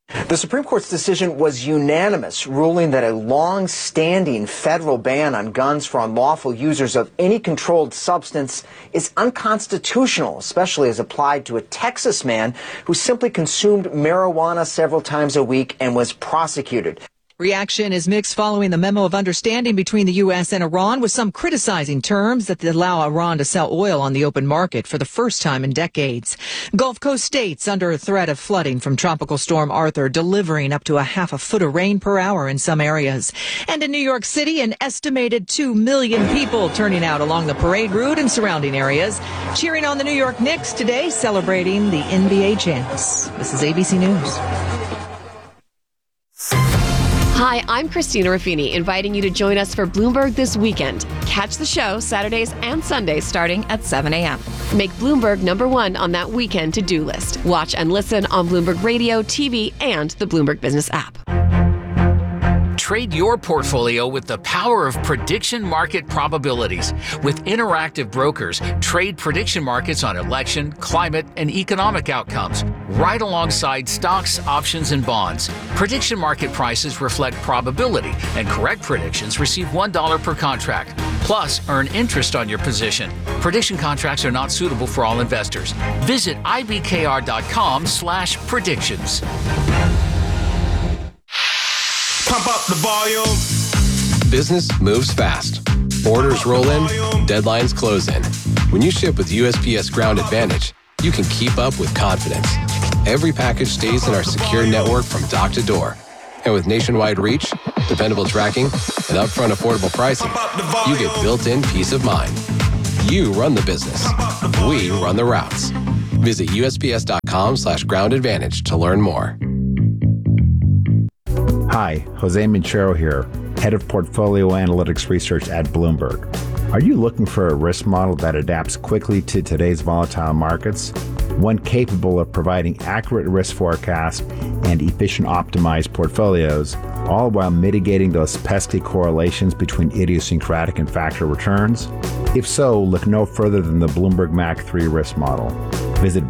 The Supreme Court's decision was unanimous, ruling that a long-standing federal ban on guns for unlawful users of any controlled substance is unconstitutional, especially as applied to a Texas man who simply consumed marijuana several times a week and was prosecuted. Reaction is mixed following the memo of understanding between the U.S. and Iran, with some criticizing terms that allow Iran to sell oil on the open market for the first time in decades. Gulf Coast states under a threat of flooding from Tropical Storm Arthur, delivering up to a half a foot of rain per hour in some areas. And in New York City, an estimated 2 million people turning out along the parade route and surrounding areas, cheering on the New York Knicks today, celebrating the NBA champs. This is ABC News. Hi, I'm Christina Ruffini, inviting you to join us for Bloomberg This Weekend. Catch the show Saturdays and Sundays starting at 7 a.m. Make Bloomberg #1 on that weekend to-do list. Watch and listen on Bloomberg Radio, TV, and the Bloomberg Business app. Trade your portfolio with the power of prediction market probabilities. With Interactive Brokers, trade prediction markets on election, climate, and economic outcomes, right alongside stocks, options, and bonds. Prediction market prices reflect probability, and correct predictions receive $1 per contract. Plus, earn interest on your position. Prediction contracts are not suitable for all investors. Visit ibkr.com/predictions. Pump up the volume. Business moves fast. Orders roll in, deadlines close in. When you ship with USPS Ground Advantage, you can keep up with confidence. Every package stays in our secure network from dock to door. And with nationwide reach, dependable tracking, and upfront affordable pricing, you get built-in peace of mind. You run the business. We run the routes. Visit USPS.com/Ground Advantage to learn more. Hi, Jose Minchero here, Head of Portfolio Analytics Research at Bloomberg. Are you looking for a risk model that adapts quickly to today's volatile markets? One capable of providing accurate risk forecasts and efficient optimized portfolios, all while mitigating those pesky correlations between idiosyncratic and factor returns? If so, look no further than the Bloomberg MAC 3 risk model. Visit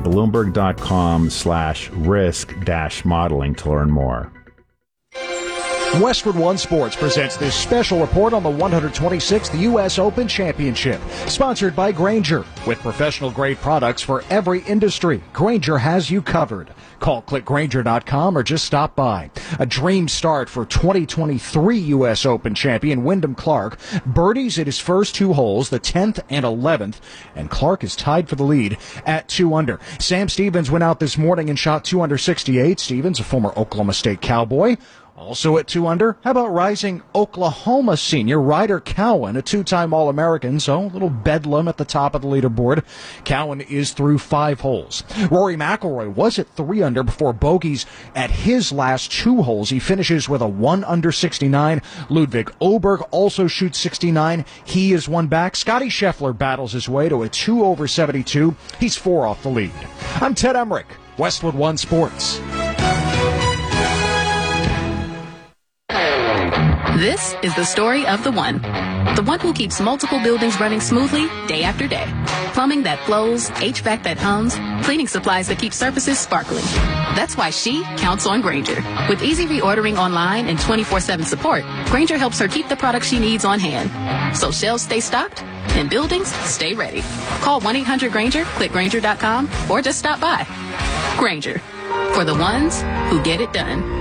bloomberg.com/risk-modeling to learn more. Westwood One Sports presents this special report on the 126th U.S. Open Championship, sponsored by Grainger. With professional-grade products for every industry, Grainger has you covered. Call clickgrainger.com or just stop by. A dream start for 2023 U.S. Open champion Wyndham Clark. Birdies at his first two holes, the 10th and 11th, and Clark is tied for the lead at 2 under. Sam Stevens went out this morning and shot 2 under 68. Stevens, a former Oklahoma State Cowboy, also at 2 under. How about rising Oklahoma senior Ryder Cowan, a two-time All-American, so a little bedlam at the top of the leaderboard. Cowan is through 5 holes. Rory McIlroy was at 3 under before bogeys at his last 2 holes. He finishes with a 1 under 69. Ludwig Oberg also shoots 69. He is 1 back. Scotty Scheffler battles his way to a 2 over 72. He's 4 off the lead. I'm Ted Emmerich, Westwood One Sports. This is the story of the one who keeps multiple buildings running smoothly day after day. Plumbing that flows, HVAC that hums, cleaning supplies that keep surfaces sparkling. That's why she counts on Grainger. With easy reordering online and 24/7 support, Grainger helps her keep the products she needs on hand. So shelves stay stocked and buildings stay ready. Call 1-800-GRAINGER, click Grainger.com, or just stop by. Grainger, for the ones who get it done.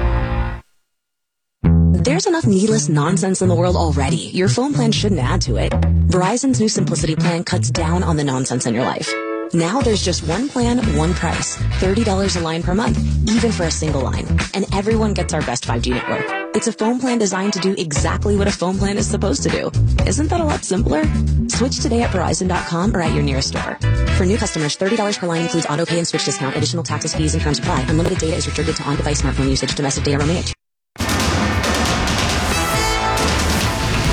There's enough needless nonsense in the world already. Your phone plan shouldn't add to it. Verizon's new Simplicity plan cuts down on the nonsense in your life. Now there's just one plan, one price. $30 a line per month, even for a single line. And everyone gets our best 5G network. It's a phone plan designed to do exactly what a phone plan is supposed to do. Isn't that a lot simpler? Switch today at Verizon.com or at your nearest store. For new customers, $30 per line includes auto pay and switch discount. Additional taxes, fees, and terms apply. Unlimited data is restricted to on-device smartphone usage. Domestic data remaining.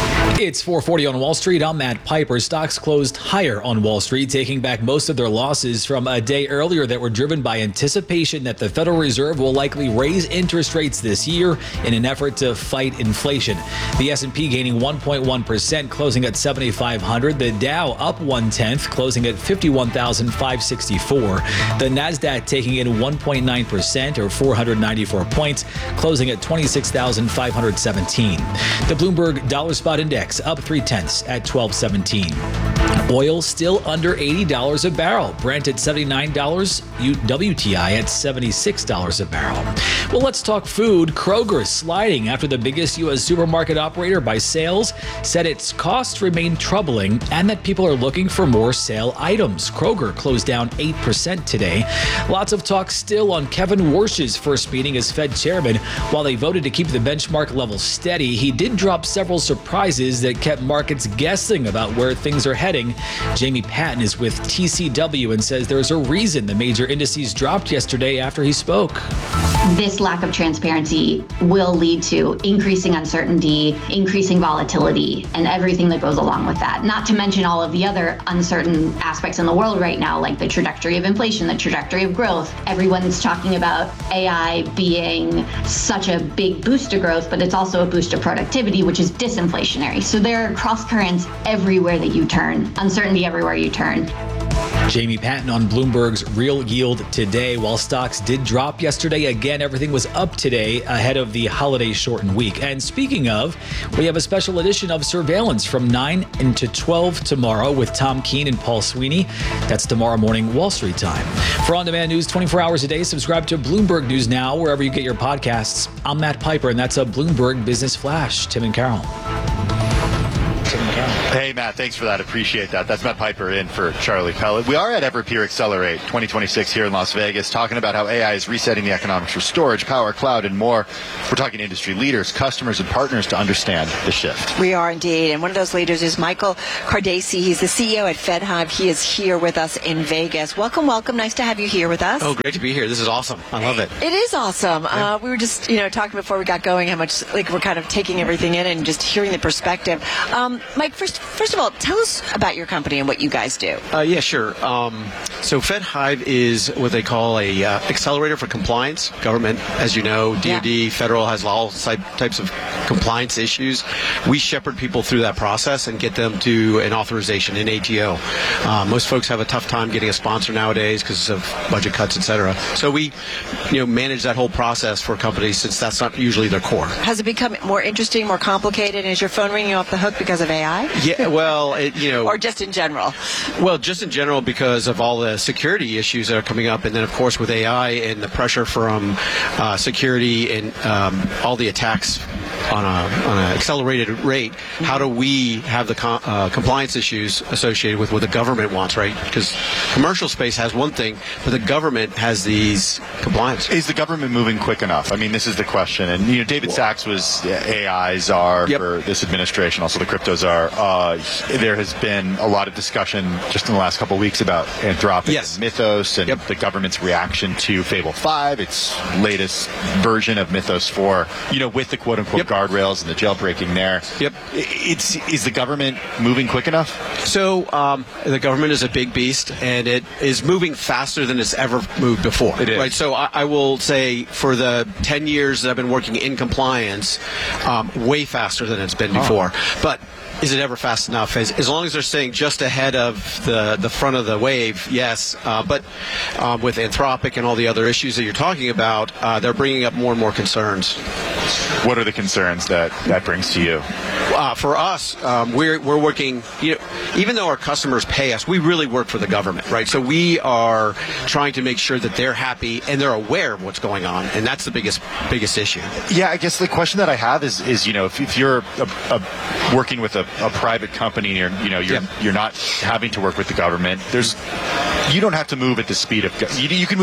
It's 4:40 on Wall Street. I'm Matt Piper. Stocks closed higher on Wall Street, taking back most of their losses from a day earlier that were driven by anticipation that the Federal Reserve will likely raise interest rates this year in an effort to fight inflation. The S&P gaining 1.1%, closing at 7,500. The Dow up 0.1%, closing at 51,564. The Nasdaq taking in 1.9%, or 494 points, closing at 26,517. The Bloomberg Dollar Spot Index up 0.3 at 1217. Oil still under $80 a barrel. Brent at $79, WTI at $76 a barrel. Well, let's talk food. Kroger is sliding after the biggest U.S. supermarket operator by sales said its costs remain troubling and that people are looking for more sale items. Kroger closed down 8% today. Lots of talk still on Kevin Warsh's first meeting as Fed chairman. While they voted to keep the benchmark level steady, he did drop several surprises that kept markets guessing about where things are heading. Jamie Patton is with TCW and says there's a reason the major indices dropped yesterday after he spoke. This lack of transparency will lead to increasing uncertainty, increasing volatility, and everything that goes along with that. Not to mention all of the other uncertain aspects in the world right now, like the trajectory of inflation, the trajectory of growth. Everyone's talking about AI being such a big boost to growth, but it's also a boost to productivity, which is disinflationary. So there are cross currents everywhere that you turn, uncertainty everywhere you turn. Jamie Patton on Bloomberg's Real Yield today. While stocks did drop yesterday, again, everything was up today ahead of the holiday shortened week. And speaking of, we have a special edition of Surveillance from 9 into 12 tomorrow with Tom Keene and Paul Sweeney. That's tomorrow morning, Wall Street time. For on-demand news 24 hours a day, subscribe to Bloomberg News Now, wherever you get your podcasts. I'm Matt Piper, and that's a Bloomberg Business Flash. Tim and Carol. Hey, Matt, thanks for that. Appreciate that. That's Matt Piper in for Charlie Pellet. We are at Everpure Accelerate 2026 here in Las Vegas, talking about how AI is resetting the economics for storage, power, cloud, and more. We're talking industry leaders, customers, and partners to understand the shift. We are indeed. And one of those leaders is Michael Cardassi. He's the CEO at FedHive. He is here with us in Vegas. Welcome, welcome. Nice to have you here with us. Oh, great to be here. This is awesome. I love it. It is awesome. Yeah. We were just, talking before we got going how much, we're kind of taking everything in and just hearing the perspective. Mike, first of all, tell us about your company and what you guys do. Yeah, sure. So FedHive is what they call a accelerator for compliance. Government, as you know, DoD, federal has all types of compliance issues. We shepherd people through that process and get them to an authorization, an ATO. Most folks have a tough time getting a sponsor nowadays because of budget cuts, et cetera. So we, manage that whole process for companies since that's not usually their core. Has it become more interesting, more complicated? And is your phone ringing off the hook because of AI? Yeah, well, or just in general? Well, just in general because of all the security issues that are coming up, and then of course with AI and the pressure from security and all the attacks on an accelerated rate. How do we have the compliance issues associated with what the government wants, right? Because commercial space has one thing, but the government has these compliance. Is the government moving quick enough? I mean, this is the question. And David Sachs was AI czar for this administration, also the crypto czar. There has been a lot of discussion just in the last couple of weeks about Anthropic and Mythos and the government's reaction to Fable 5, its latest version of Mythos 4, with the quote-unquote guardrails and the jailbreaking there. Is the government moving quick enough? So the government is a big beast, and it is moving faster than it's ever moved before. It is. Right? So I will say for the 10 years that I've been working in compliance, way faster than it's been before. But is it ever fast enough? As long as they're staying just ahead of the front of the wave, yes. But with Anthropic and all the other issues that you're talking about, they're bringing up more and more concerns. What are the concerns that brings to you? For us, we're working, even though our customers pay us, we really work for the government, right? So we are trying to make sure that they're happy and they're aware of what's going on, and that's the biggest issue. Yeah, I guess the question that I have is if you're working with a private company, you're not having to work with the government. You don't have to move at the speed of. You can move at the speed of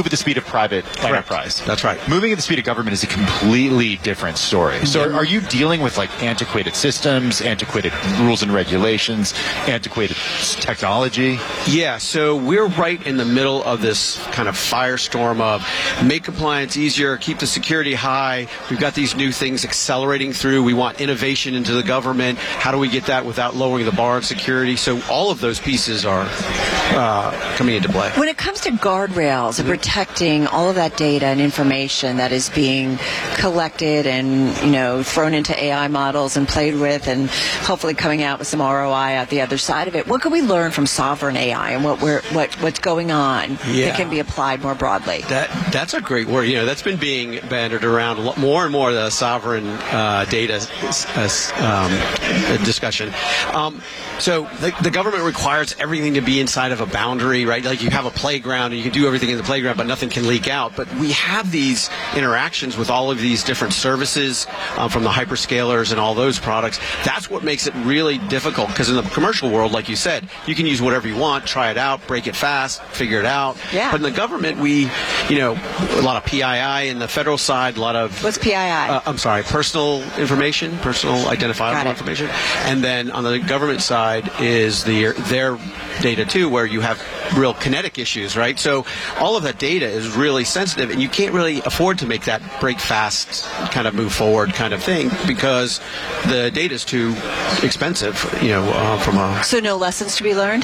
private enterprise. That's right. Moving at the speed of government is a completely different story. So are you dealing with like antiquated systems, antiquated rules and regulations, antiquated technology? Yeah, so we're right in the middle of this kind of firestorm of make compliance easier, keep the security high. We've got these new things accelerating through. We want innovation into the government. How do we get that without lowering the bar on security? So all of those pieces are coming into play. When it comes to guardrails and protecting all of that data and information that is being collected and, thrown into AI models and played with and hopefully coming out with some ROI out the other side of it, what can we learn from sovereign AI and what's going on that can be applied more broadly? That's a great word. That's been being bandied around more and more, the sovereign data discussion. So the government requires everything to be inside of a boundary, right? Like you have a playground and you can do everything in the playground, but nothing can leak out. But we have these interactions with all of these different services from the hyperscalers and all those products. That's what makes it really difficult, because in the commercial world, like you said, you can use whatever you want, try it out, break it fast, figure it out. Yeah. But in the government, a lot of PII in the federal side, a lot of... What's PII? I'm sorry, personal information, personal identifiable information. And then on the government side is their data too, where you have real kinetic issues, right? So all of that data is really sensitive, and you can't really afford to make that break fast, kind of move forward kind of thing, because the data is too expensive, from a... So no lessons to be learned?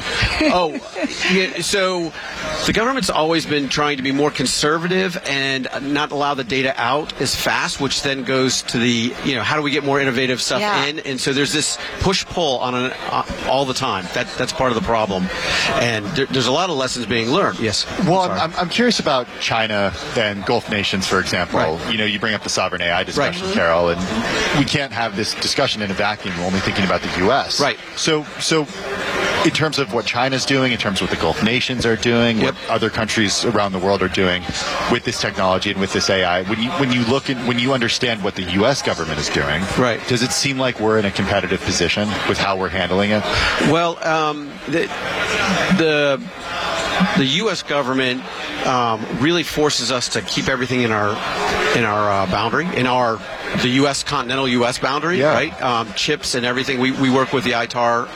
So the government's always been trying to be more conservative and not allow the data out as fast, which then goes to the, how do we get more innovative stuff in? And so there's this push-pull on all the time. That's part of the problem. And there's a lot of lessons being learned. Yes. Well, I'm curious about China and Gulf nations, for example. Right. You bring up the sovereign AI discussion, Carol, and we can't have this discussion in a vacuum. We're only thinking about the U.S. Right. So in terms of what China's doing, in terms of what the Gulf nations are doing, what other countries around the world are doing with this technology and with this AI, when you understand what the U.S. government is doing, right, does it seem like we're in a competitive position with how we're handling it? Well, the U.S. government really forces us to keep everything in our boundary, the U.S. continental U.S. boundary, right? Chips and everything. We work with the ITAR,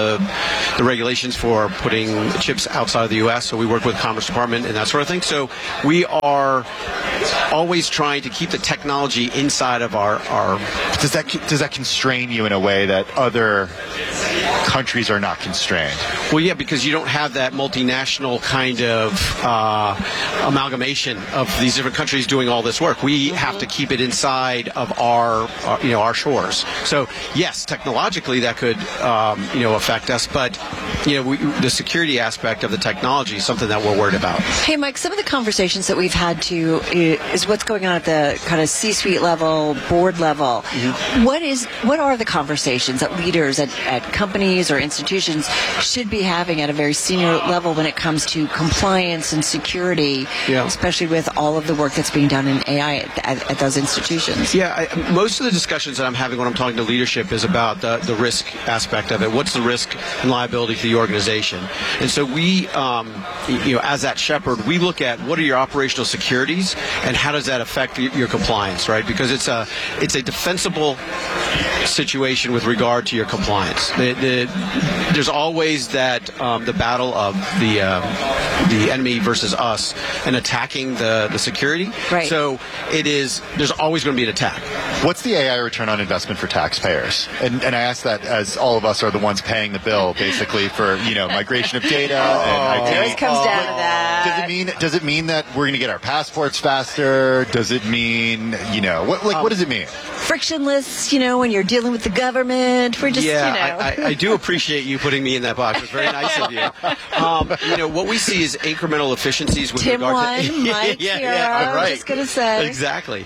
the regulations for putting chips outside of the U.S. So we work with Commerce Department and that sort of thing. So we are always trying to keep the technology inside of our. Does that constrain you in a way that other countries are not constrained? Well, yeah, because you don't have that multinational kind of amalgamation of these different countries doing all this work. We have to keep it inside of our shores. So yes, technologically that could affect us, but the security aspect of the technology is something that we're worried about. Hey, Mike, some of the conversations that we've had is what's going on at the kind of C-suite level, board level. Mm-hmm. What are the conversations that leaders at companies or institutions should be having at a very senior level when it comes to compliance and security, especially with all of the work that's being done in AI at those institutions? Yeah, most of the discussions that I'm having when I'm talking to leadership is about the risk aspect of it. What's the risk and liability to the organization? And so we, as that shepherd, we look at what are your operational securities and how does that affect your compliance, right? Because it's a defensible situation with regard to your compliance. There's always that the battle of the enemy versus us and attacking the security. Right. So there's always going to be an attack. What's the AI return on investment for taxpayers? And I ask that as all of us are the ones paying the bill, basically, for migration of data and IT. It always comes down to that. Does it mean that we're going to get our passports faster? Does it mean what does it mean? Frictionless, when you're dealing with the government. We're just, I do appreciate you putting me in that box. It's very nice of you. What we see is incremental efficiencies with regard to... Mike, right. I was just going to say. Exactly.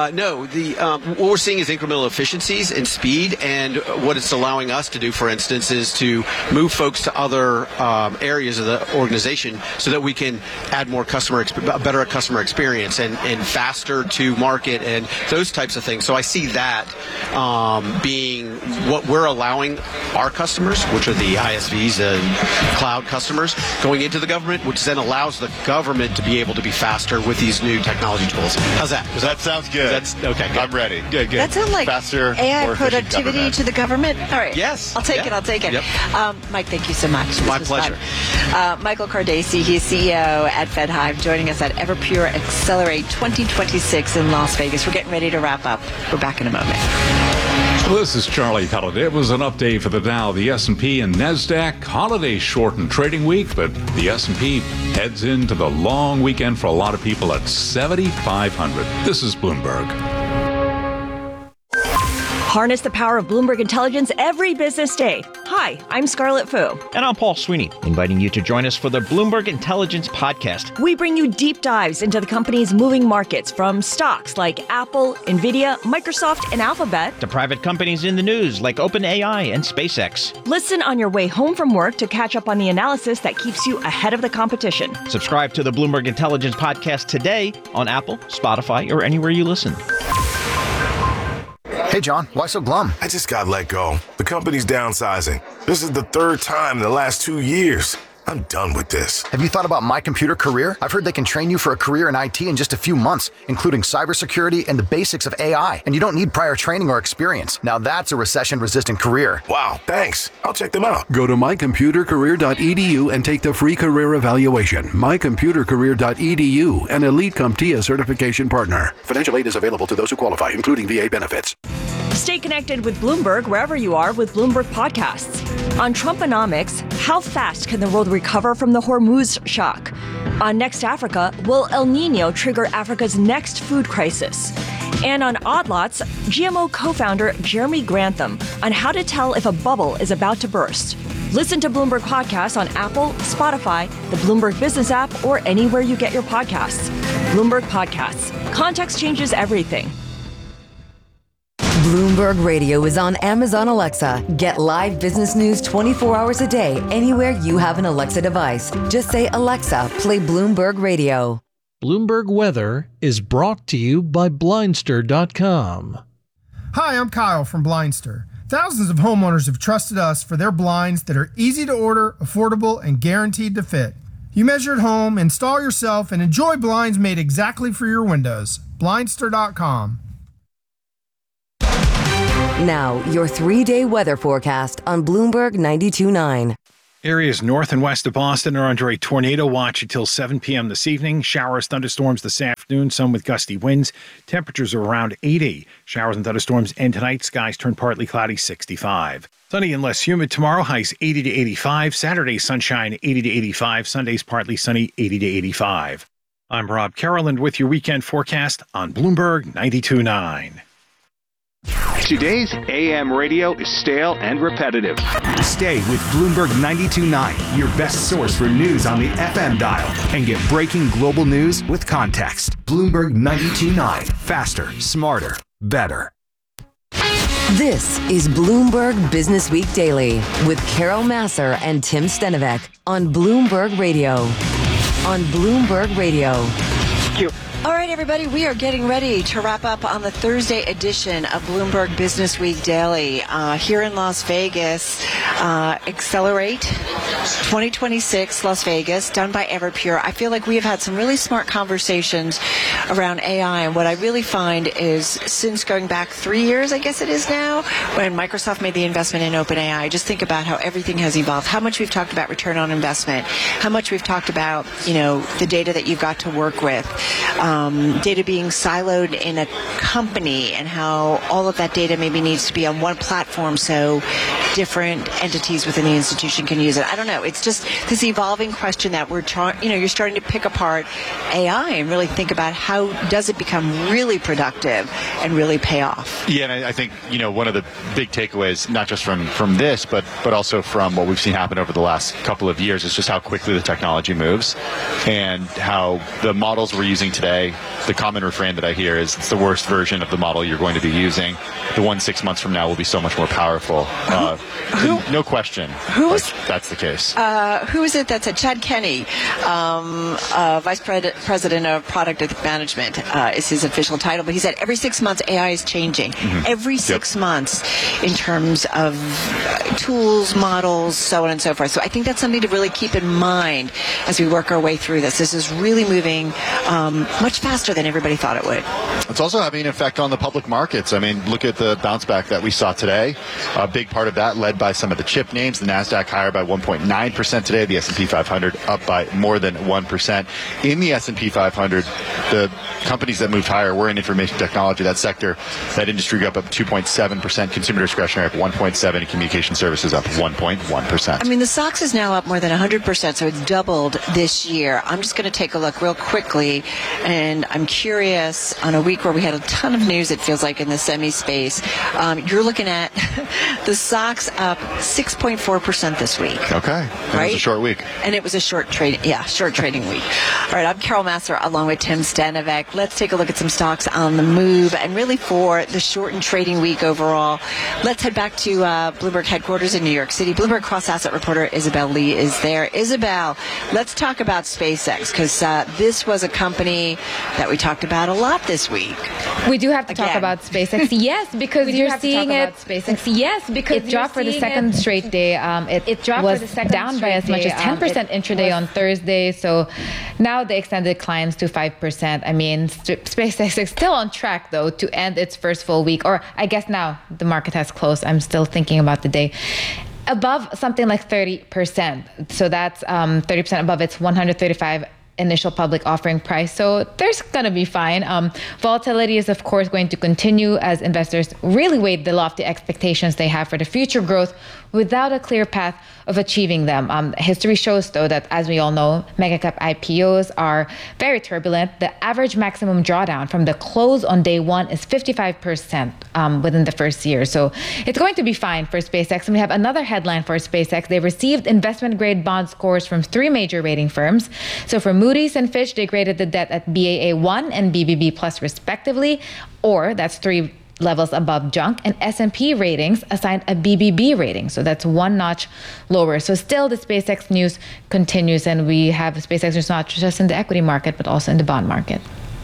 What we're seeing is incremental efficiencies and speed, and what it's allowing us to do, for instance, is to move folks to other areas of the organization so that we can add more better customer experience and faster to market and those types of things. So I see that being what we're allowing our customers, which are the ISVs and cloud customers, going into the government, which then allows the government to be able to be faster with these new technology tools. How's that? That sounds good. That's okay. Good. I'm ready. Good. That sounds like faster, AI more efficient productivity government. to the government. All right. Yes. I'll take it. Yep. Mike, thank you so much. This My was pleasure. fun. Michael Cardasi, he's CEO at FedHive, joining us at Everpure Accelerate 2026 in Las Vegas. We're getting ready to wrap up. We're back in a moment. Well, this is Charlie Pellet. It was an update for the Dow, the S&P, and NASDAQ. Holiday shortened trading week, but the S&P heads into the long weekend for a lot of people at 7,500. This is Bloomberg. Harness the power of Bloomberg Intelligence every business day. Hi, I'm Scarlett Fu. And I'm Paul Sweeney, inviting you to join us for the Bloomberg Intelligence Podcast. We bring you deep dives into the company's moving markets, from stocks like Apple, Nvidia, Microsoft, and Alphabet, to private companies in the news like OpenAI and SpaceX. Listen on your way home from work to catch up on the analysis that keeps you ahead of the competition. Subscribe to the Bloomberg Intelligence Podcast today on Apple, Spotify, or anywhere you listen. Hey, John, why so glum? I just got let go. The company's downsizing. This is the third time in the last 2 years. I'm done with this. Have you thought about My Computer Career? I've heard they can train you for a career in IT in just a few months, including cybersecurity and the basics of AI. And you don't need prior training or experience. Now that's a recession-resistant career. Wow, thanks. I'll check them out. Go to mycomputercareer.edu and take the free career evaluation. mycomputercareer.edu, an Elite CompTIA certification partner. Financial aid is available to those who qualify, including VA benefits. Stay connected with Bloomberg wherever you are with Bloomberg Podcasts. On Trumponomics, how fast can the world recover from the Hormuz shock? On Next Africa, will El Nino trigger Africa's next food crisis? And on Odd Lots, GMO co-founder Jeremy Grantham on how to tell if a bubble is about to burst. Listen to Bloomberg Podcasts on Apple, Spotify, the Bloomberg Business app, or anywhere you get your podcasts. Bloomberg Podcasts. Context changes everything. Bloomberg Radio is on Amazon Alexa. Get live business news 24 hours a day anywhere you have an Alexa device. Just say, Alexa, play Bloomberg Radio. Bloomberg Weather is brought to you by Blindster.com. Hi, I'm Kyle from Blindster. Thousands of homeowners have trusted us for their blinds that are easy to order, affordable, and guaranteed to fit. You measure at home, install yourself, and enjoy blinds made exactly for your windows. Blindster.com. Now, your 3-day weather forecast on Bloomberg 92.9. Areas north and west of Boston are under a tornado watch until 7 p.m. this evening. Showers, thunderstorms this afternoon, some with gusty winds. Temperatures are around 80. Showers and thunderstorms end tonight. Skies turn partly cloudy, 65. Sunny and less humid tomorrow, highs 80 to 85. Saturday, sunshine, 80 to 85. Sundays, partly sunny, 80 to 85. I'm Rob Caroland with your weekend forecast on Bloomberg 92.9. Today's AM radio is stale and repetitive. Stay with Bloomberg 92.9, your best source for news on the FM dial, and get breaking global news with context. Bloomberg 92.9, faster, smarter, better. This is Bloomberg Business Week Daily with Carol Massar and Tim Stenovec on Bloomberg Radio. On Bloomberg Radio. Thank you. All right, everybody, we are getting ready to wrap up on the Thursday edition of Bloomberg Business Week Daily here in Las Vegas. Accelerate 2026 Las Vegas, done by Everpure. I feel like we have had some really smart conversations around AI, and what I really find is since going back 3 years, I guess it is now, when Microsoft made the investment in OpenAI, just think about how everything has evolved, how much we've talked about return on investment, how much we've talked about, the data that you've got to work with. Data being siloed in a company and how all of that data maybe needs to be on one platform so different entities within the institution can use it. I don't know. It's just this evolving question that we're trying, you're starting to pick apart AI and really think about how does it become really productive and really pay off. Yeah, and I think, one of the big takeaways, not just from this, but also from what we've seen happen over the last couple of years, is just how quickly the technology moves and how the models we're using today, the common refrain that I hear is it's the worst version of the model you're going to be using. The one 6 months from now will be so much more powerful. No question. Who was that's the case. Who is it that said? Chad Kenney, Vice President of Product Management is his official title, but he said every 6 months AI is changing. Every 6 months in terms of tools, models, so on and so forth. So I think that's something to really keep in mind as we work our way through this. This is really moving much faster than everybody thought it would. It's also having an effect on the public markets. I mean, look at the bounce back that we saw today. A big part of that led by some of the chip names. The NASDAQ higher by 1.9% today. The S&P 500 up by more than 1%. In the S&P 500, the companies that moved higher were in information technology. That sector, that industry got up 2.7%. Consumer discretionary up 1.7%. And communication services up 1.1%. I mean, the SOX is now up more than 100%, so it's doubled this year. I'm just going to take a look real quickly, and I'm curious, on a week where we had a ton of news, it feels like, in the semi space, you're looking at the SOX up 6.4% this week. Okay. Right? It was a short week. And it was a short trading week. All right, I'm Carol Massar along with Tim Stenovec. Let's take a look at some stocks on the move, and really for the shortened trading week overall. Let's head back to Bloomberg headquarters in New York City. Bloomberg cross-asset reporter Isabel Lee is there. Isabel, let's talk about SpaceX, because this was a company that we talked about a lot this week. We do have to talk about SpaceX. Yes, because you're seeing it. SpaceX. Yes, because it dropped for the second straight day. It dropped was down by as much as 10% intraday on Thursday. So now the extended climbs to 5%. I mean, SpaceX is still on track, though, to end its first full week. Or I guess now the market has closed. I'm still thinking about the day. Above something like 30%. So that's 30% above its 135 initial public offering price. So there's going to be fine. Volatility is, of course, going to continue as investors really weigh the lofty expectations they have for the future growth without a clear path of achieving them. History shows, though, that as we all know, megacap IPOs are very turbulent. The average maximum drawdown from the close on day one is 55% within the first year. So it's going to be fine for SpaceX. And we have another headline for SpaceX. They received investment-grade bond scores from 3 major rating firms. So for Moody's and Fitch, they graded the debt at Baa1 and BBB plus respectively, or that's 3 levels above junk, and S&P ratings assigned a BBB rating. So that's 1 notch lower. So still the SpaceX news continues, and we have SpaceX news not just in the equity market, but also in the bond market.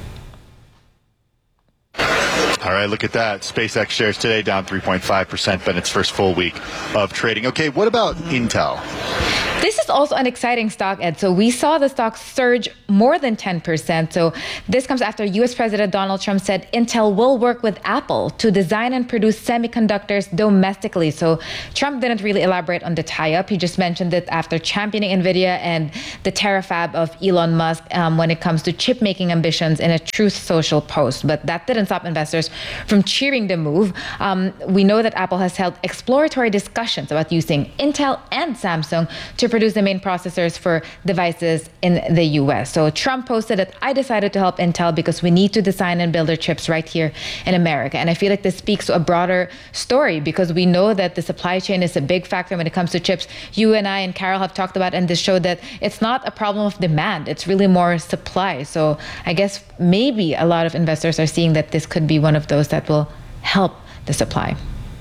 All right, look at that. SpaceX shares today down 3.5%, but its first full week of trading. Okay, what about Intel? This is also an exciting stock, Ed. So we saw the stock surge more than 10%. So this comes after U.S. President Donald Trump said Intel will work with Apple to design and produce semiconductors domestically. So Trump didn't really elaborate on the tie-up. He just mentioned it after championing NVIDIA and the terafab of Elon Musk when it comes to chip-making ambitions in a Truth Social post. But that didn't stop investors from cheering the move. We know that Apple has held exploratory discussions about using Intel and Samsung to produce the main processors for devices in the U.S. So Trump posted that I decided to help Intel because we need to design and build their chips right here in America. And I feel like this speaks to a broader story because we know that the supply chain is a big factor when it comes to chips. You and I and Carol have talked about in this show that it's not a problem of demand. It's really more supply. So I guess maybe a lot of investors are seeing that this could be one of those that will help the supply.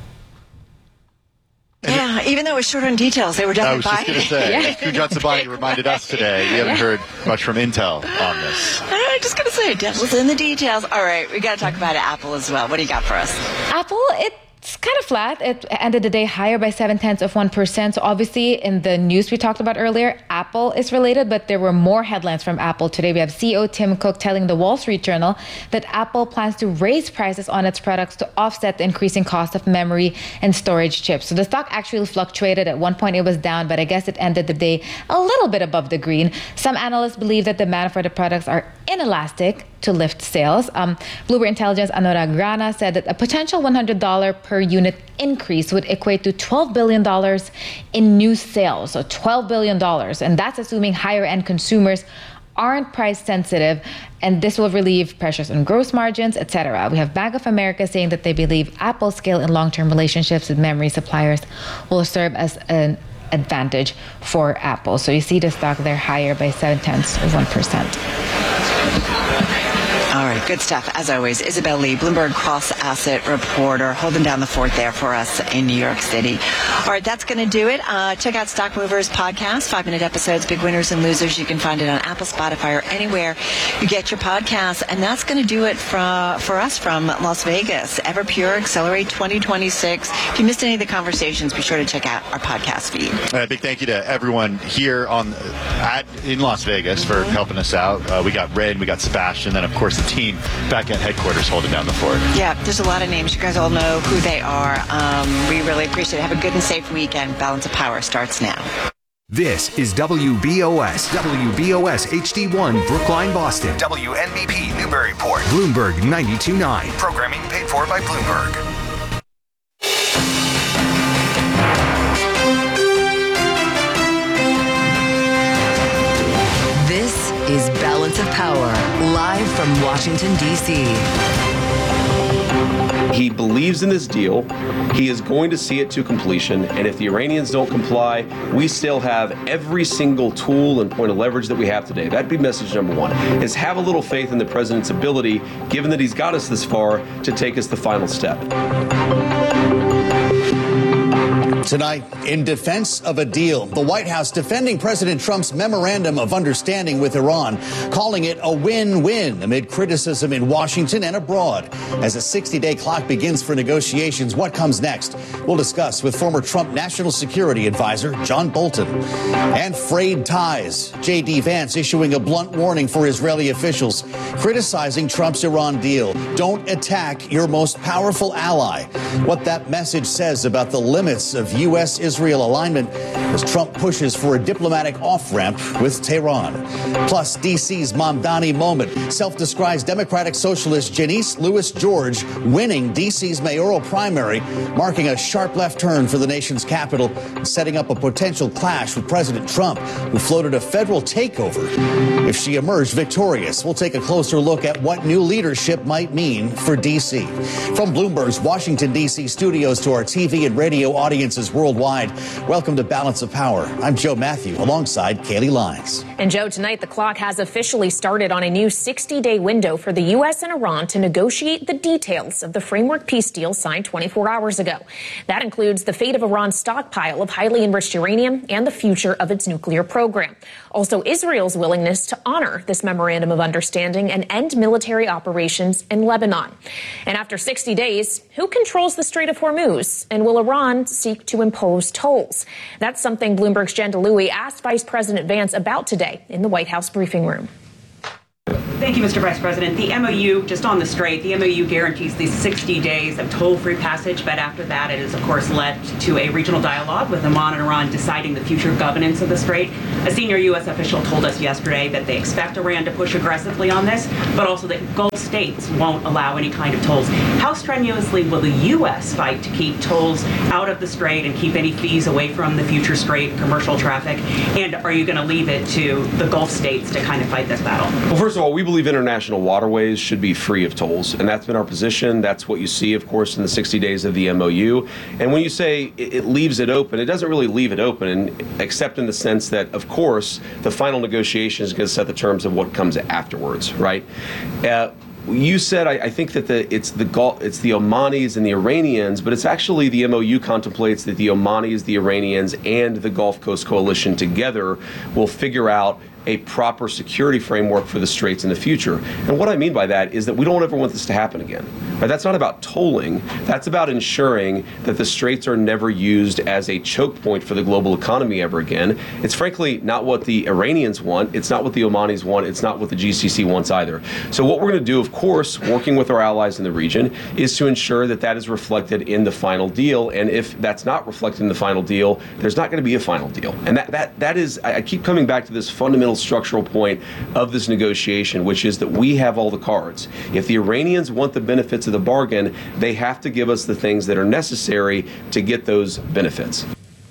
Yeah, even though it was short on details, they were definitely buying. I was just going to say, Gujat Sabani reminded us today, we haven't heard much from Intel on this. I'm just going to say, devil's in the details. All right, we got to talk about Apple as well. What do you got for us? Apple, it's kind of flat. It ended the day higher by 0.7%. So obviously in the news we talked about earlier, Apple is related, but there were more headlines from Apple today. We have CEO Tim Cook telling the Wall Street Journal that Apple plans to raise prices on its products to offset the increasing cost of memory and storage chips. So the stock actually fluctuated. At one point it was down, but I guess it ended the day a little bit above the green. Some analysts believe that demand for the products are inelastic to lift sales. Bloomberg Intelligence Anurag Rana said that a potential $100 per unit increase would equate to $12 billion in new sales. So $12 billion. And that's assuming higher end consumers aren't price sensitive, and this will relieve pressures on gross margins, etc. We have Bank of America saying that they believe Apple's scale and long-term relationships with memory suppliers will serve as an advantage for Apple. So you see the stock there higher by 0.7%. All right, good stuff. As always, Isabel Lee, Bloomberg cross-asset reporter, holding down the fort there for us in New York City. All right, that's going to do it. Check out Stock Movers podcast, 5-minute episodes, big winners and losers. You can find it on Apple, Spotify, or anywhere you get your podcasts. And that's going to do it for us from Las Vegas. Everpure Accelerate 2026. If you missed any of the conversations, be sure to check out our podcast feed. A big thank you to everyone here in Las Vegas for helping us out. We got Red, we got Sebastian, then of course the team back at headquarters holding down the fort. Yeah, there's a lot of names. You guys all know who they are. We really appreciate it. Have a good and safe weekend. Balance of Power starts now. This is WBOS HD1 Brookline, Boston. WNBP Newburyport. Bloomberg 92.9. Programming paid for by Bloomberg. This is Balance of Power, live from Washington, D.C. He believes in this deal. He is going to see it to completion. And if the Iranians don't comply, we still have every single tool and point of leverage that we have today. That'd be message number one, is have a little faith in the president's ability, given that he's got us this far, to take us the final step. Tonight, in defense of a deal, the White House defending President Trump's memorandum of understanding with Iran, calling it a win-win amid criticism in Washington and abroad. As a 60-day clock begins for negotiations, what comes next? We'll discuss with former Trump National Security Advisor John Bolton. And frayed ties. J.D. Vance issuing a blunt warning for Israeli officials, criticizing Trump's Iran deal. Don't attack your most powerful ally. What that message says about the limits of U.S.-Israel alignment as Trump pushes for a diplomatic off-ramp with Tehran. Plus, D.C.'s Mamdani moment. Self-described Democratic Socialist Janice Lewis George winning D.C.'s mayoral primary, marking a sharp left turn for the nation's capital and setting up a potential clash with President Trump, who floated a federal takeover. If she emerged victorious, we'll take a closer look at what new leadership might mean for D.C. From Bloomberg's Washington, D.C. studios to our TV and radio audiences worldwide, welcome to Balance of Power. I'm Joe Matthew, alongside Kaylee Lyons. And Joe, tonight the clock has officially started on a new 60-day window for the U.S. and Iran to negotiate the details of the framework peace deal signed 24 hours ago. That includes the fate of Iran's stockpile of highly enriched uranium and the future of its nuclear program. Also, Israel's willingness to honor this memorandum of understanding and end military operations in Lebanon. And after 60 days, who controls the Strait of Hormuz? And will Iran seek to impose tolls? That's something Bloomberg's Jen DeLuey asked Vice President Vance about today in the White House briefing room. Thank you, Mr. Vice President. The MOU, just on the Strait, the MOU guarantees these 60 days of toll-free passage, but after that it is, of course, led to a regional dialogue with Oman and Iran deciding the future governance of the Strait. A senior U.S. official told us yesterday that they expect Iran to push aggressively on this, but also that Gulf states won't allow any kind of tolls. How strenuously will the U.S. fight to keep tolls out of the Strait and keep any fees away from the future Strait commercial traffic? And are you going to leave it to the Gulf states to kind of fight this battle? Well, first of all, we believe international waterways should be free of tolls, and that's been our position. That's what you see, of course, in the 60 days of the MOU. And when you say it leaves it open, it doesn't really leave it open, except in the sense that, of course, the final negotiation is going to set the terms of what comes afterwards, right? You said, I think that it's the Omanis and the Iranians, but it's actually the MOU contemplates that the Omanis, the Iranians, and the Gulf Coast Coalition together will figure out a proper security framework for the Straits in the future. And what I mean by that is that we don't ever want this to happen again. Right? That's not about tolling. That's about ensuring that the Straits are never used as a choke point for the global economy ever again. It's frankly not what the Iranians want. It's not what the Omanis want. It's not what the GCC wants either. So what we're going to do, of course, working with our allies in the region, is to ensure that that is reflected in the final deal. And if that's not reflected in the final deal, there's not going to be a final deal. And that is, I keep coming back to this fundamental structural point of this negotiation, which is that we have all the cards. If the Iranians want the benefits of the bargain, they have to give us the things that are necessary to get those benefits.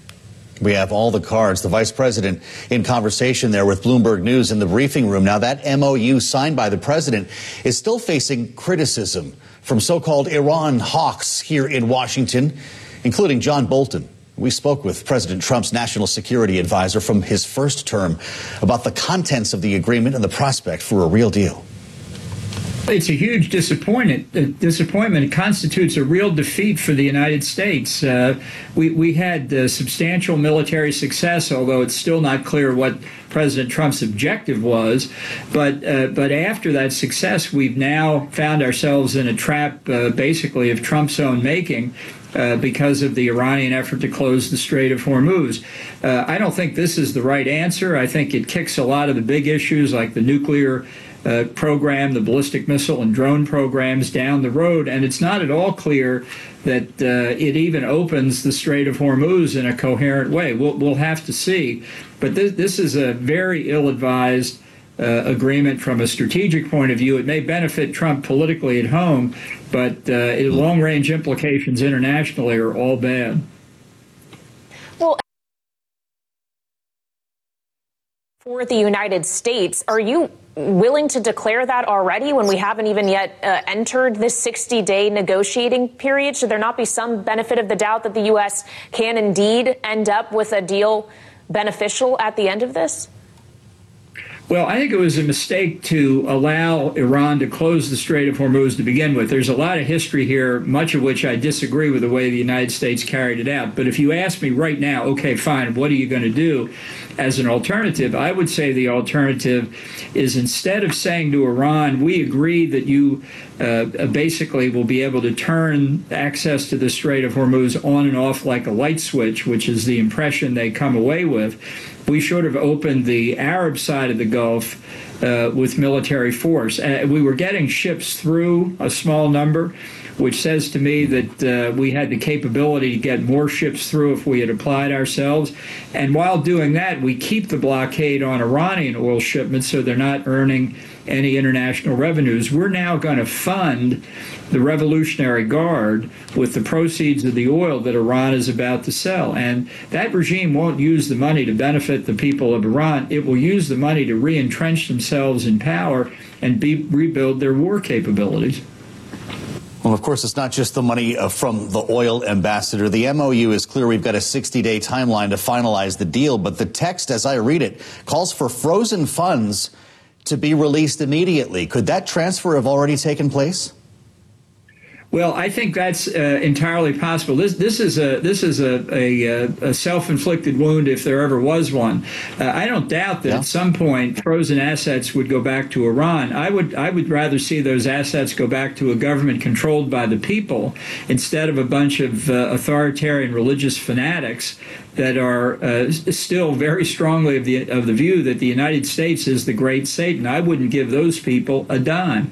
We have all the cards. The vice president in conversation there with Bloomberg News in the briefing room. Now, that MOU signed by the president is still facing criticism from so-called Iran hawks here in Washington, including John Bolton. We spoke with President Trump's national security advisor from his first term about the contents of the agreement and the prospect for a real deal. It's a huge disappointment. It constitutes a real defeat for the United States. We had substantial military success, although it's still not clear what President Trump's objective was. But after that success, we've now found ourselves in a trap, basically, of Trump's own making. Because of the Iranian effort to close the Strait of Hormuz. I don't think this is the right answer. I think it kicks a lot of the big issues like the nuclear program, the ballistic missile and drone programs down the road. And it's not at all clear that it even opens the Strait of Hormuz in a coherent way. We'll have to see. But this is a very ill-advised agreement from a strategic point of view. It may benefit Trump politically at home, but long-range implications internationally are all bad. Well, for the United States, are you willing to declare that already when we haven't even yet entered this 60-day negotiating period? Should there not be some benefit of the doubt that the U.S. can indeed end up with a deal beneficial at the end of this? Well, I think it was a mistake to allow Iran to close the Strait of Hormuz to begin with. There's a lot of history here, much of which I disagree with the way the United States carried it out. But if you ask me right now, okay, fine, what are you going to do as an alternative? I would say the alternative is, instead of saying to Iran, we agree that you basically will be able to turn access to the Strait of Hormuz on and off like a light switch, which is the impression they come away with, we should have opened the Arab side of the Gulf with military force. We were getting ships through, a small number, which says to me that we had the capability to get more ships through if we had applied ourselves. And while doing that, we keep the blockade on Iranian oil shipments so they're not earning any international revenues. We're now going to fund the Revolutionary Guard with the proceeds of the oil that Iran is about to sell. And that regime won't use the money to benefit the people of Iran. It will use the money to re-entrench themselves in power and rebuild their war capabilities. Well, of course, it's not just the money from the oil, Ambassador. The MOU is clear. We've got a 60-day timeline to finalize the deal. But the text, as I read it, calls for frozen funds to be released immediately. Could that transfer have already taken place? Well, I think that's entirely possible. This is a self-inflicted wound if there ever was one. I don't doubt that at some point frozen assets would go back to Iran. I would rather see those assets go back to a government controlled by the people instead of a bunch of authoritarian religious fanatics that are still very strongly of the view that the United States is the great Satan. I wouldn't give those people a dime.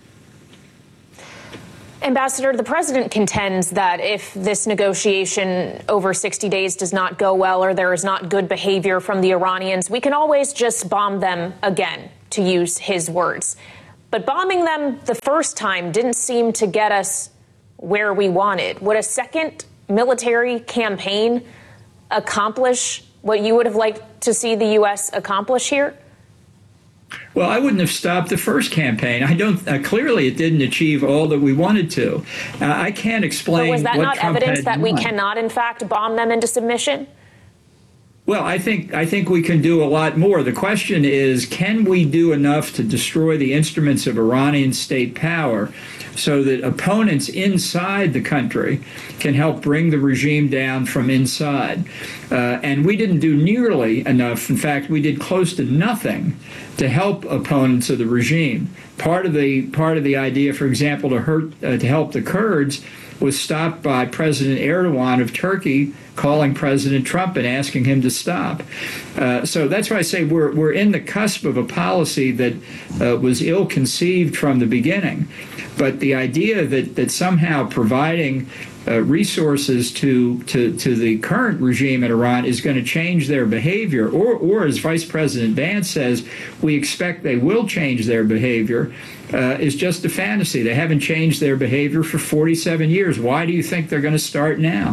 Ambassador, the president contends that if this negotiation over 60 days does not go well or there is not good behavior from the Iranians, we can always just bomb them again, to use his words. But bombing them the first time didn't seem to get us where we wanted. Would a second military campaign accomplish what you would have liked to see the U.S. accomplish here? Well, I wouldn't have stopped the first campaign. Clearly, it didn't achieve all that we wanted to. I can't explain. But was that what not Trump evidence that we done. cannot, in fact, bomb them into submission? Well, I think we can do a lot more. The question is, can we do enough to destroy the instruments of Iranian state power so that opponents inside the country can help bring the regime down from inside? And we didn't do nearly enough. In fact, we did close to nothing to help opponents of the regime. Part of the idea, for example, to help the Kurds was stopped by President Erdogan of Turkey calling President Trump and asking him to stop. So that's why I say we're in the cusp of a policy that was ill-conceived from the beginning. But the idea that somehow providing resources to the current regime in Iran is going to change their behavior, or as Vice President Vance says, we expect they will change their behavior, is just a fantasy. They haven't changed their behavior for 47 years. Why do you think they're going to start now?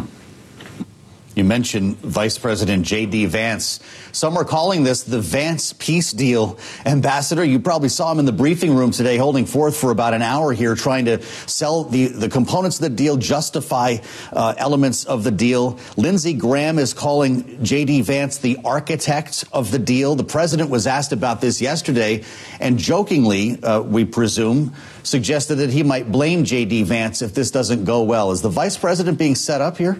You mentioned Vice President J.D. Vance. Some are calling this the Vance peace deal. Ambassador, you probably saw him in the briefing room today holding forth for about an hour here trying to sell the components of the deal, justify elements of the deal. Lindsey Graham is calling J.D. Vance the architect of the deal. The president was asked about this yesterday and jokingly, we presume, suggested that he might blame J.D. Vance if this doesn't go well. Is the vice president being set up here?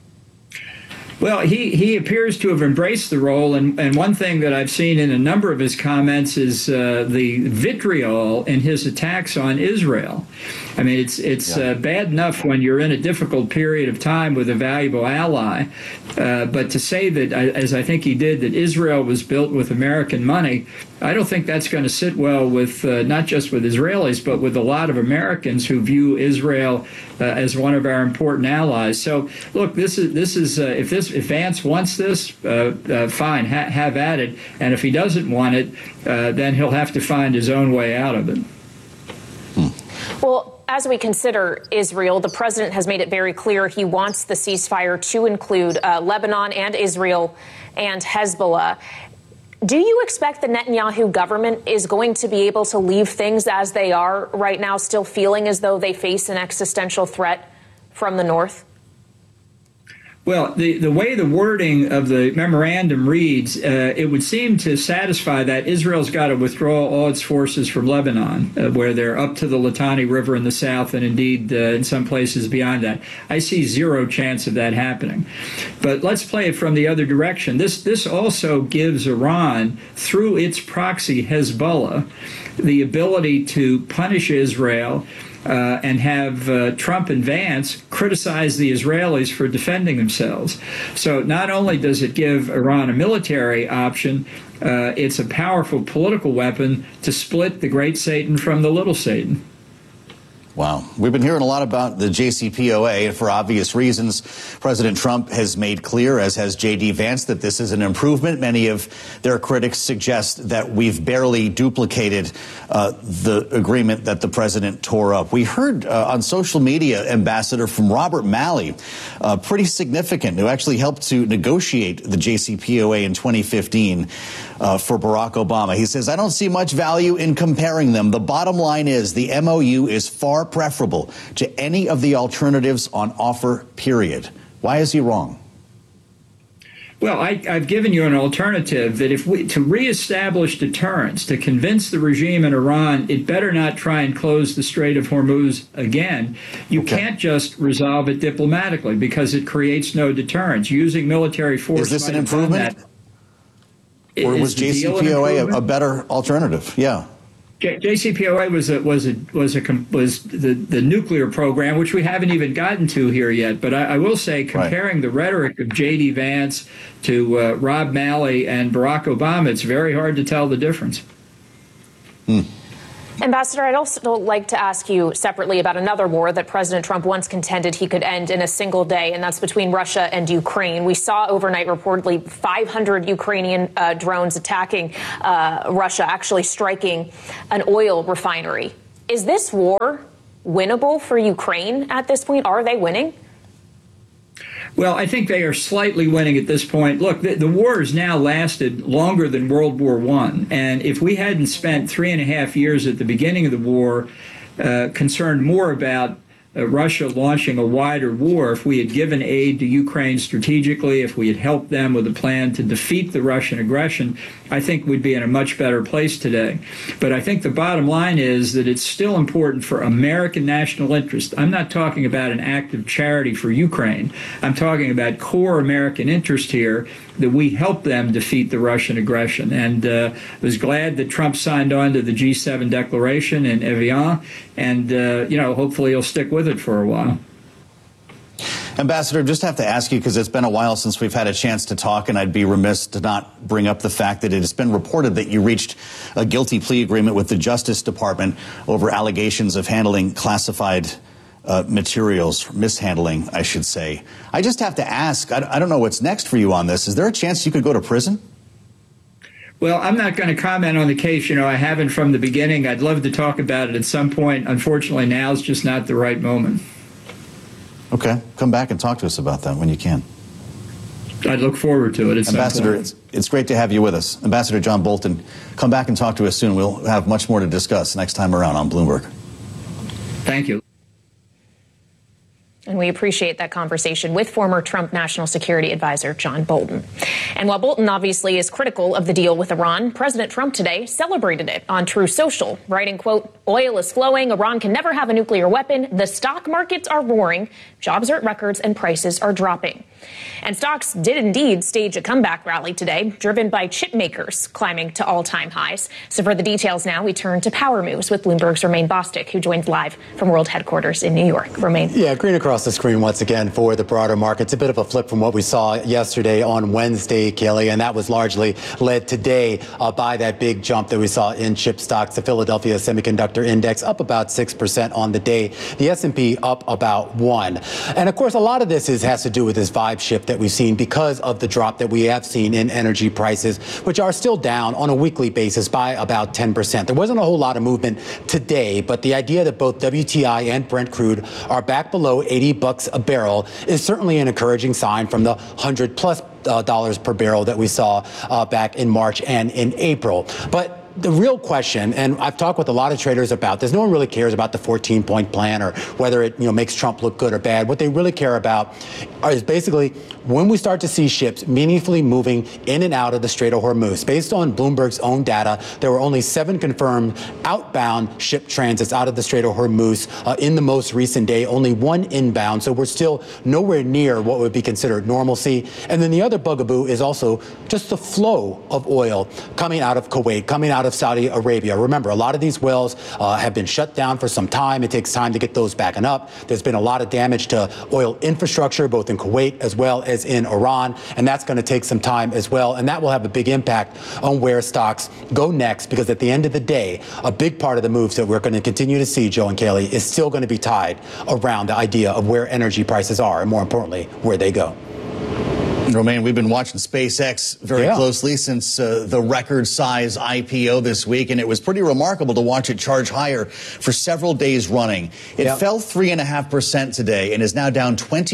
Well, he appears to have embraced the role, and one thing that I've seen in a number of his comments is the vitriol in his attacks on Israel. I mean, it's bad enough when you're in a difficult period of time with a valuable ally, but to say that, as I think he did, that Israel was built with American money, I don't think that's going to sit well with not just with Israelis, but with a lot of Americans who view Israel as one of our important allies. So, look, this is if Vance wants this, fine, have at it. And if he doesn't want it, then he'll have to find his own way out of it. Well, as we consider Israel, the president has made it very clear he wants the ceasefire to include Lebanon and Israel and Hezbollah. Do you expect the Netanyahu government is going to be able to leave things as they are right now, still feeling as though they face an existential threat from the north? Well, the way the wording of the memorandum reads, it would seem to satisfy that Israel's got to withdraw all its forces from Lebanon, where they're up to the Litani River in the south, and indeed in some places beyond that. I see zero chance of that happening. But let's play it from the other direction. This also gives Iran, through its proxy Hezbollah, the ability to punish Israel and have Trump and Vance criticize the Israelis for defending themselves. So not only does it give Iran a military option, it's a powerful political weapon to split the great Satan from the little Satan. Wow. We've been hearing a lot about the JCPOA, and for obvious reasons. President Trump has made clear, as has J.D. Vance, that this is an improvement. Many of their critics suggest that we've barely duplicated the agreement that the president tore up. We heard on social media, Ambassador, from Robert Malley, pretty significant, who actually helped to negotiate the JCPOA in 2015 for Barack Obama. He says, I don't see much value in comparing them. The bottom line is the MOU is far preferable to any of the alternatives on offer, period. Why is he wrong? Well, I've given you an alternative that to reestablish deterrence, to convince the regime in Iran, it better not try and close the Strait of Hormuz again. You can't just resolve it diplomatically because it creates no deterrence. Using military force. Is this an improvement? Or was JCPOA a better alternative? Yeah. JCPOA was the nuclear program, which we haven't even gotten to here yet. But I will say, comparing the rhetoric of J.D. Vance to Rob Malley and Barack Obama, it's very hard to tell the difference. Ambassador, I'd also like to ask you separately about another war that President Trump once contended he could end in a single day, and that's between Russia and Ukraine. We saw overnight reportedly 500 Ukrainian drones attacking Russia, actually striking an oil refinery. Is this war winnable for Ukraine at this point? Are they winning? Well, I think they are slightly winning at this point. Look, the war has now lasted longer than World War I. And if we hadn't spent 3.5 years at the beginning of the war concerned more about Russia launching a wider war, if we had given aid to Ukraine strategically, if we had helped them with a plan to defeat the Russian aggression, I think we'd be in a much better place today. But I think the bottom line is that it's still important for American national interest. I'm not talking about an act of charity for Ukraine. I'm talking about core American interest here, that we help them defeat the Russian aggression. And was glad that Trump signed on to the G7 declaration in Evian. And, hopefully he'll stick with it for a while. Ambassador, just have to ask you, because it's been a while since we've had a chance to talk, and I'd be remiss to not bring up the fact that it has been reported that you reached a guilty plea agreement with the Justice Department over allegations of handling classified materials, mishandling, I should say. I just have to ask, I don't know what's next for you on this. Is there a chance you could go to prison? Well, I'm not going to comment on the case. I haven't from the beginning. I'd love to talk about it at some point. Unfortunately, now is just not the right moment. Okay. Come back and talk to us about that when you can. I'd look forward to it. Ambassador, it's great to have you with us. Ambassador John Bolton, come back and talk to us soon. We'll have much more to discuss next time around on Bloomberg. Thank you. and we appreciate that conversation with former Trump National Security Advisor John Bolton. And while Bolton obviously is critical of the deal with Iran, President Trump today celebrated it on Truth Social, writing, quote, "Oil is flowing. Iran can never have a nuclear weapon. The stock markets are roaring. Jobs are at records and prices are dropping." And stocks did indeed stage a comeback rally today, driven by chip makers climbing to all-time highs. So for the details now, we turn to Power Moves with Bloomberg's Romaine Bostick, who joins live from World Headquarters in New York. Romaine. Yeah, green across the screen once again for the broader markets. A bit of a flip from what we saw yesterday on Wednesday, Kelly, and that was largely led today by that big jump that we saw in chip stocks. The Philadelphia Semiconductor Index up about 6% on the day. The S&P up about 1%. And of course, a lot of this has to do with this vibe shift that we've seen because of the drop that we have seen in energy prices, which are still down on a weekly basis by about 10%. There wasn't a whole lot of movement today, but the idea that both WTI and Brent crude are back below $80 a barrel is certainly an encouraging sign from the $100+ per barrel that we saw back in March and in April. But the real question, and I've talked with a lot of traders about this, no one really cares about the 14-point plan or whether it makes Trump look good or bad. What they really care about is basically when we start to see ships meaningfully moving in and out of the Strait of Hormuz. Based on Bloomberg's own data, there were only 7 confirmed outbound ship transits out of the Strait of Hormuz in the most recent day, only 1 inbound. So we're still nowhere near what would be considered normalcy. And then the other bugaboo is also just the flow of oil coming out of Kuwait, coming out of Saudi Arabia. Remember, a lot of these wells have been shut down for some time. It takes time to get those backing up. There's been a lot of damage to oil infrastructure, both in Kuwait as well as in Iran, and that's going to take some time as well. And that will have a big impact on where stocks go next, because at the end of the day, a big part of the moves that we're going to continue to see, Joe and Kaylee, is still going to be tied around the idea of where energy prices are, and more importantly, where they go. Romaine, we've been watching SpaceX very closely since the record-size IPO this week, and it was pretty remarkable to watch it charge higher for several days running. It fell 3.5% today and is now down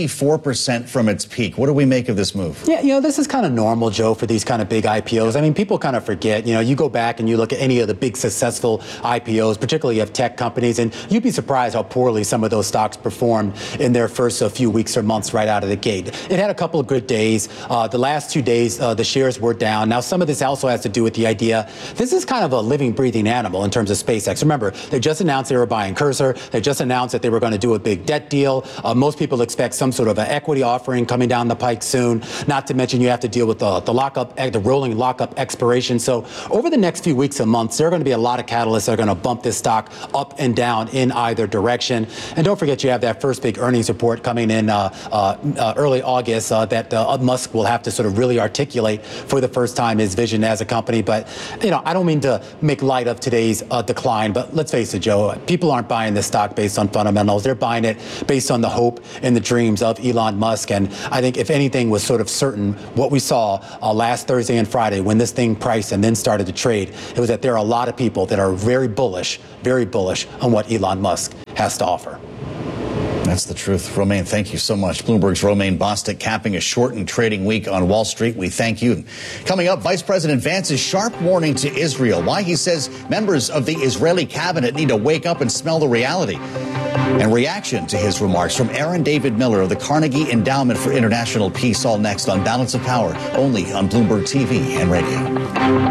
24% from its peak. What do we make of this move? Yeah, this is kind of normal, Joe, for these kind of big IPOs. I mean, people kind of forget, you go back and you look at any of the big successful IPOs, particularly of tech companies, and you'd be surprised how poorly some of those stocks performed in their first few weeks or months right out of the gate. It had a couple of good days. The last 2 days, the shares were down. Now, some of this also has to do with the idea this is kind of a living, breathing animal in terms of SpaceX. Remember, they just announced they were buying Cursor. They just announced that they were going to do a big debt deal. Most people expect some sort of an equity offering coming down the pike soon. Not to mention you have to deal with the rolling lockup expiration. So over the next few weeks and months, there are going to be a lot of catalysts that are going to bump this stock up and down in either direction. And don't forget, you have that first big earnings report coming in early August that Musk will have to sort of really articulate for the first time his vision as a company. But, I don't mean to make light of today's decline, but let's face it, Joe, people aren't buying this stock based on fundamentals. They're buying it based on the hope and the dreams of Elon Musk. And I think if anything was sort of certain, what we saw last Thursday and Friday when this thing priced and then started to trade, it was that there are a lot of people that are very bullish on what Elon Musk has to offer. That's the truth. Romaine, thank you so much. Bloomberg's Romaine Bostick capping a shortened trading week on Wall Street. We thank you. Coming up, Vice President Vance's sharp warning to Israel. Why he says members of the Israeli cabinet need to wake up and smell the reality. And reaction to his remarks from Aaron David Miller of the Carnegie Endowment for International Peace. All next on Balance of Power, only on Bloomberg TV and radio.